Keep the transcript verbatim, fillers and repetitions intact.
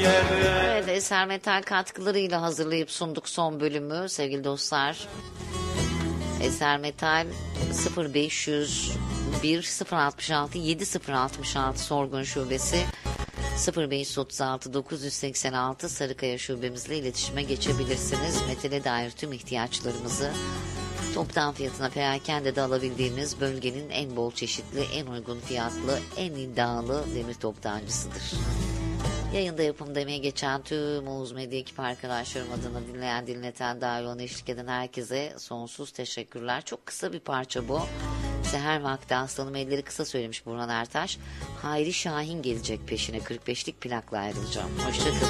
Evet, Eser Metal katkılarıyla hazırlayıp sunduk son bölümü sevgili dostlar. Eser Metal sıfır beş yüz bir sıfır altmış altı yedi sıfır altmış altı Sorgun Şubesi, sıfır beş yüz otuz altı dokuz yüz seksen altı Sarıkaya Şubemizle iletişime geçebilirsiniz. Metale dair tüm ihtiyaçlarımızı toptan fiyatına perakende de alabildiğiniz bölgenin en bol çeşitli, en uygun fiyatlı, en iddialı demir toptancısıdır. Yayında yapım demeye geçen tüm Oğuz Medya ekip arkadaşlarım adına dinleyen, dinleten, dahil ona eşlik eden herkese sonsuz teşekkürler. Çok kısa bir parça bu. Seher vakti aslanım elleri kısa söylemiş Burhan Ertaş. Hayri Şahin gelecek peşine, kırk beşlik plakla ayrılacağım. Hoşçakalın.